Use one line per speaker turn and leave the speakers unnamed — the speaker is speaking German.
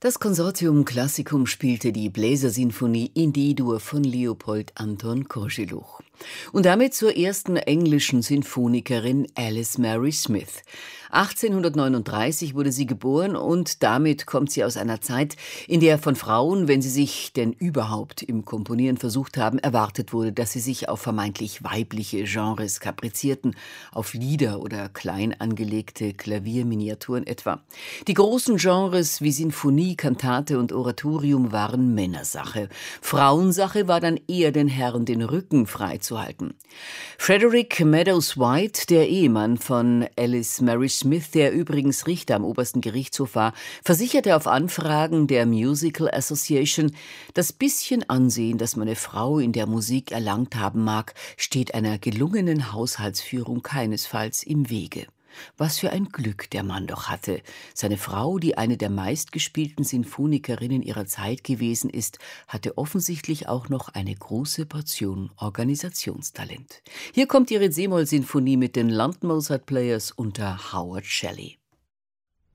Das Consortium Classicum spielte die Bläsersinfonie in D-Dur von Leopold Anton Korschelluch. Und damit zur ersten englischen Sinfonikerin Alice Mary Smith. 1839 wurde sie geboren und damit kommt sie aus einer Zeit, in der von Frauen, wenn sie sich denn überhaupt im Komponieren versucht haben, erwartet wurde, dass sie sich auf vermeintlich weibliche Genres kaprizierten, auf Lieder oder klein angelegte Klavierminiaturen etwa. Die großen Genres wie Sinfonie, Kantate und Oratorium waren Männersache. Frauensache war dann eher den Herren den Rücken freizuhalten. Frederick Meadows White, der Ehemann von Alice Mary Smith, der übrigens Richter am obersten Gerichtshof war, versicherte auf Anfragen der Musical Association, das bisschen Ansehen, das meine Frau in der Musik erlangt haben mag, steht einer gelungenen Haushaltsführung keinesfalls im Wege. Was für ein Glück der Mann doch hatte. Seine Frau, die eine der meistgespielten Sinfonikerinnen ihrer Zeit gewesen ist, hatte offensichtlich auch noch eine große Portion Organisationstalent. Hier kommt ihre C-Moll-Sinfonie mit den London Mozart Players unter Howard Shelley.